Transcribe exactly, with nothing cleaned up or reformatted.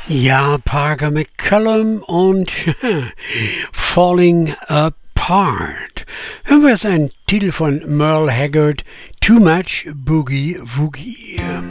Ja, Parker McCallum und Falling Apart. Hören wir jetzt einen Titel von Merle Haggard, Too Much Boogie Woogie.